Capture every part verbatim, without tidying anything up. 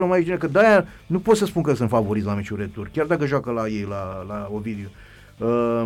mai că de-aia nu pot să spun că sunt favoriți la meciul retur, chiar dacă joacă la ei, la, la Ovidiu. Uh,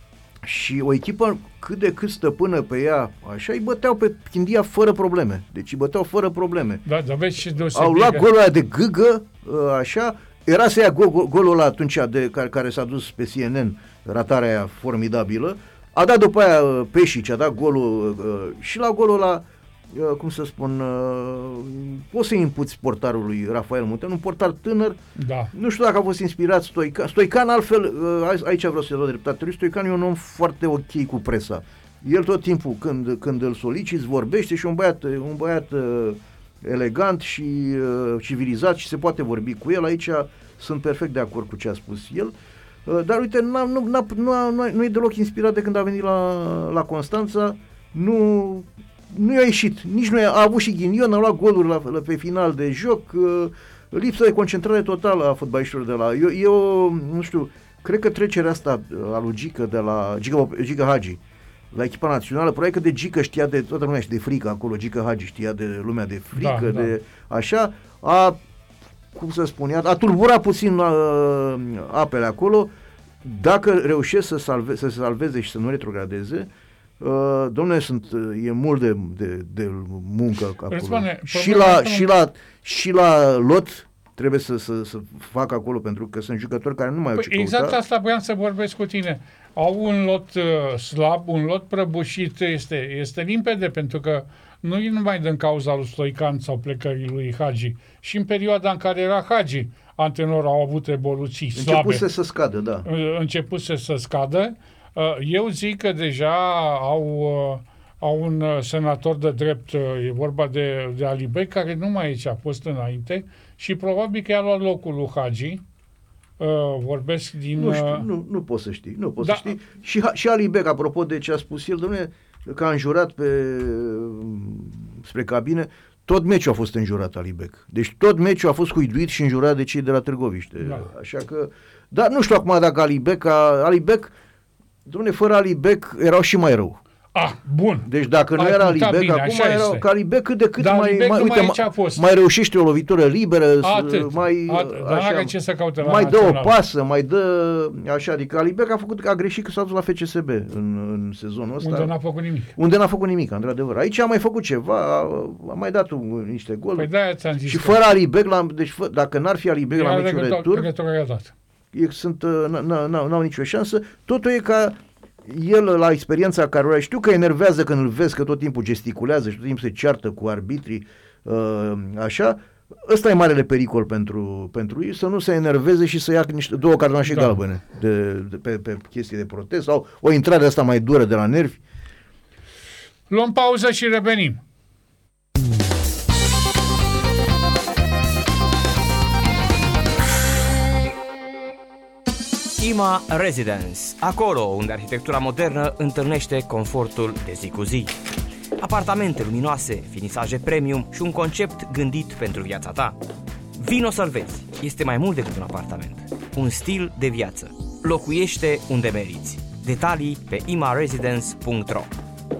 și o echipă cât de cât stăpână pe ea, așa, îi băteau pe Chindia fără probleme. Deci îi băteau fără probleme. Da, dar vezi ce deosebire. Au luat golul ăla de gâgă, uh, așa, era să ia gol, gol, golul ăla atunci de, care, care s-a dus pe C N N, ratarea aia formidabilă. A dat după aia uh, Peșici, a dat golul uh, și la golul ăla, uh, cum să spun, uh, poți să-i impuți portarului Rafael Munteanu, un portar tânăr, da. Nu știu dacă a fost inspirat Stoican. Stoican altfel, uh, aici vreau să-i dau dreptate, Stoican e un om foarte ok cu presa. El tot timpul când, când îl soliciți vorbește și un băiat, un băiat uh, elegant și uh, civilizat și se poate vorbi cu el. Aici sunt perfect de acord cu ce a spus el. Uh, dar uite, n-a, nu, n-a, nu, a, nu, a, nu e deloc inspirat de când a venit la, la Constanța. Nu, nu i-a ieșit. Nici nu i-a, a avut și ghinion, a luat goluri la, la, pe final de joc. Uh, lipsă de concentrare totală a fotbaliștilor de la... Eu, eu, nu știu, cred că trecerea asta a lui Gică de la... Gică, Gică Hagi la echipa națională, probabil că de Gică știa de toată lumea și de frică acolo, Gică Hagi știa de lumea de frică, da, de da. Așa, a, cum să spun, a, a tulburat puțin uh, apele acolo. Dacă reușesc să, salve, să se salveze și să nu retrogradeze, uh, domnule, sunt, e mult de, de, de muncă acolo. Spune, și, la, și, la, și la lot trebuie să, să, să facă acolo, pentru că sunt jucători care nu mai au ce căuta. Exact asta voiam să vorbesc cu tine. Au un lot uh, slab, un lot prăbușit, este, este limpede, pentru că nu e numai din cauza lui Stoican sau plecării lui Hagi. Și în perioada în care era Hagi, antrenori au avut evoluții slabe. Începuse să scadă, da. Începuse să scadă. Uh, eu zic că deja au... Uh, au un uh, senator de drept, uh, e vorba de, de Alibec, care nu mai e ce a fost înainte și probabil că i-a luat locul lui Hagi. Uh, vorbesc din... Nu știu, uh, nu, nu poți să știi, nu poți da. să știi. Și, și Alibec, apropo de ce a spus el, dom'le, că a înjurat pe, spre cabine, tot meciul a fost înjurat Alibec. Deci tot meciul a fost huiduit și înjurat de cei de la Târgoviște. Da. Așa că, dar nu știu acum dacă Alibec, a, Alibec, dom'le, fără Alibec erau și mai rău. Ah, bun. Deci dacă nu Ai era Alibec, bine, acum era că Alibec cât de cât dar mai, mai, uite, mai, mai reușește o lovitură liberă, atât, mai, atât, așa, ce să caute la mai național. dă o pasă, mai dă așa, adică Alibec a făcut, a greșit că s-a dus la F C S B în, în sezonul ăsta. Unde n-a făcut nimic. Unde n-a făcut nimic, într-adevăr. Aici a mai făcut ceva, a, a mai dat un, niște goluri. Păi de-aia ți-am zis. Și fără Alibec, la, deci fă, dacă n-ar fi Alibec la meciul retur, sunt, n-au nicio șansă. Totul e ca el, la experiența care știu că enervează când îl vezi că tot timpul gesticulează și tot timpul se ceartă cu arbitrii, uh, așa, ăsta e marele pericol pentru, pentru ei, să nu se enerveze și să ia niște, două cartonașe da. galbene de, de, pe, pe chestii de protest sau o intrare asta mai dură de la nervi. Luăm pauză și revenim. I M A Residence, acolo unde arhitectura modernă întâlnește confortul de zi cu zi. Apartamente luminoase, finisaje premium și un concept gândit pentru viața ta. Vino să-l vezi, este mai mult decât un apartament, un stil de viață. Locuiește unde meriți. Detalii pe i m a residence punct r o.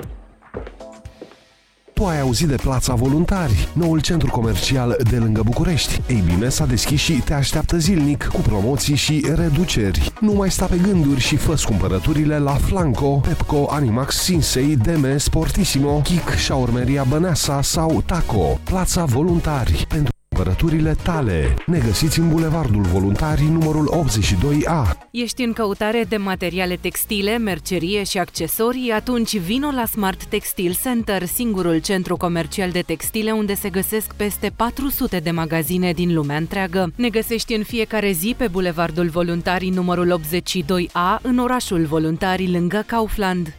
Tu ai auzit de Plața Voluntari, noul centru comercial de lângă București. Ei bine, s-a deschis și te așteaptă zilnic cu promoții și reduceri. Nu mai sta pe gânduri și fă-ți cumpărăturile la Flanco, Pepco, Animax, Sinsei, Deme, Sportissimo, Kik, Shaurmeria Băneasa sau Taco. Plața Voluntari, pentru cumpărăturile tale. Ne găsiți în Bulevardul Voluntarii, numărul optzeci și doi A. Ești în căutare de materiale textile, mercerie și accesorii? Atunci vino la Smart Textile Center, singurul centru comercial de textile unde se găsesc peste patru sute de magazine din lumea întreagă. Ne găsești în fiecare zi pe Bulevardul Voluntarii, numărul optzeci și doi A, în orașul Voluntarii, lângă Kaufland.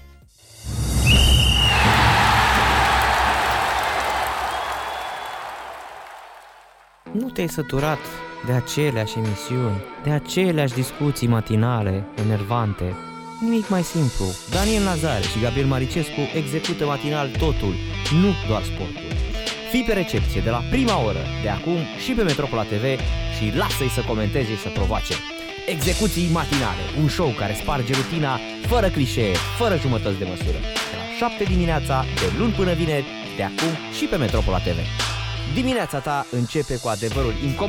Nu te-ai săturat de aceleași emisiuni, de aceleași discuții matinale, enervante? Nimic mai simplu. Daniel Nazare și Gabriel Maricescu execută matinal totul, nu doar sportul. Fii pe recepție de la prima oră, de acum și pe Metropola T V și lasă-i să comenteze și să provoace. Execuții matinale, un show care sparge rutina, fără clișee, fără jumătăți de măsură. De la șapte dimineața, de luni până vineri, de acum și pe Metropola T V. Dimineața ta începe cu adevărul incomod.